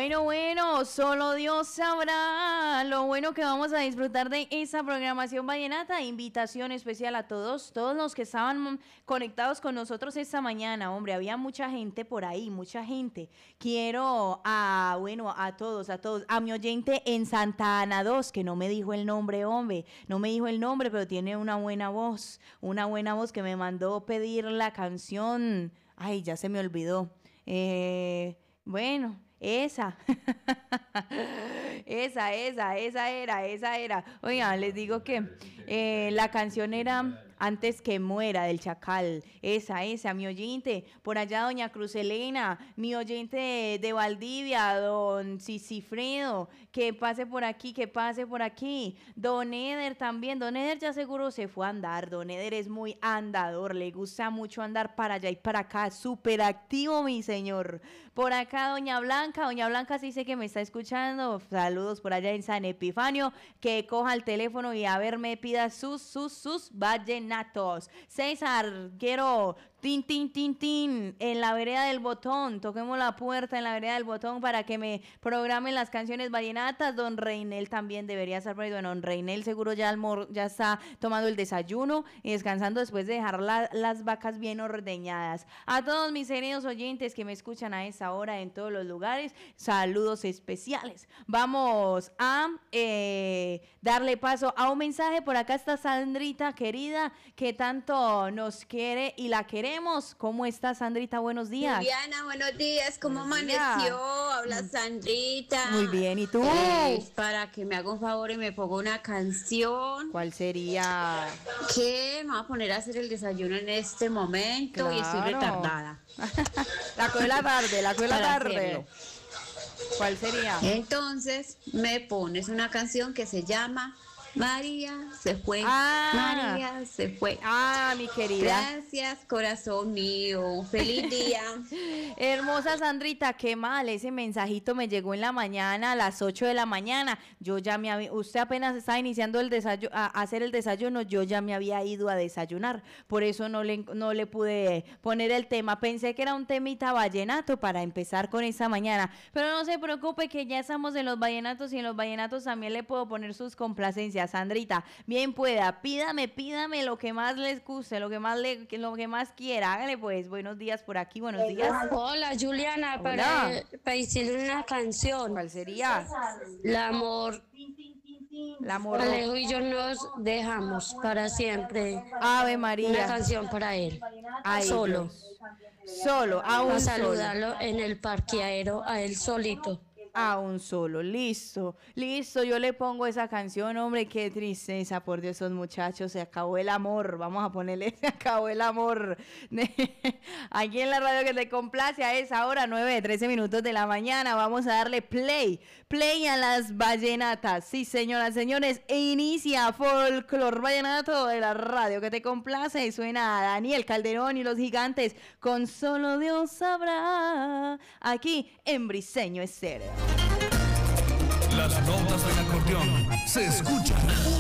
Bueno, solo Dios sabrá lo bueno que vamos a disfrutar de esa programación vallenata. Invitación especial a todos los que estaban conectados con nosotros esta mañana. Hombre, había mucha gente por ahí, mucha gente. Quiero a todos, a mi oyente en Santa Ana 2, que no me dijo el nombre, hombre, no me dijo el nombre, pero tiene una buena voz que me mandó pedir la canción. Ay, ya se me olvidó. Bueno, esa. esa era. Oigan, les digo que la canción era Antes que muera, del Chacal. Esa, mi oyente. Por allá, doña Cruz Elena, mi oyente de Valdivia, don Cicifredo, que pase por aquí. Don Eder también. Don Eder ya seguro se fue a andar. Don Eder es muy andador, le gusta mucho andar para allá y para acá. Súper activo, mi señor. Por acá, doña Blanca sí sé que me está escuchando. Saludos por allá en San Epifanio. Que coja el teléfono y a ver me pida sus vallenatos. César, quiero tin, en la vereda del Botón. Toquemos la puerta en la vereda del Botón para que me programen las canciones vallenatas. Don Reinel también debería estar por ahí. Don Reinel seguro ya está tomando el desayuno y descansando después de dejar las vacas bien ordeñadas. A todos mis queridos oyentes que me escuchan a esa hora en todos los lugares, saludos especiales. Vamos a darle paso a un mensaje. Por acá está Sandrita querida, que tanto nos quiere y la queremos. ¿Cómo está, Sandrita? Buenos días. Juliana, buenos días. ¿Cómo amaneció? Habla Sandrita. Muy bien, ¿y tú? Para que me haga un favor y me ponga una canción. ¿Cuál sería? Que me voy a poner a hacer el desayuno en este momento. Claro. Y estoy retardada. La cuela tarde. Hacerlo. ¿Cuál sería? Entonces me pones una canción que se llama María se fue. María se fue. Mi querida. Gracias, corazón mío. Feliz día. Hermosa Sandrita, qué mal. Ese mensajito me llegó en la mañana, a las 8 de la mañana. Usted apenas estaba iniciando a hacer el desayuno, yo ya me había ido a desayunar. Por eso no le pude poner el tema. Pensé que era un temita vallenato para empezar con esta mañana. Pero no se preocupe que ya estamos en los vallenatos y en los vallenatos también le puedo poner sus complacencias. Sandrita, bien pueda, pídame lo que más les guste, lo que más quiera. Hágale pues. Buenos días por aquí, buenos días. Hola, Juliana. Hola. Para decirle una canción. ¿Cuál sería? El amor. Alejo y yo nos dejamos para siempre. Ave María. Una canción para él. Ay, solo. Dios. Solo, a un solo. Para saludarlo en el parqueadero, a él solito. A un solo, listo, yo le pongo esa canción, hombre, qué tristeza, por Dios, esos muchachos, se acabó el amor, vamos a ponerle, se acabó el amor, aquí en la radio que te complace a esa hora, 9:13 de la mañana, vamos a darle play a las vallenatas, sí señoras, señores, e inicia Folklore Vallenato de la radio que te complace, y suena a Daniel Calderón y los Gigantes, con Solo Dios sabrá, aquí en Briseño Estéreo. Las notas del acordeón se escuchan.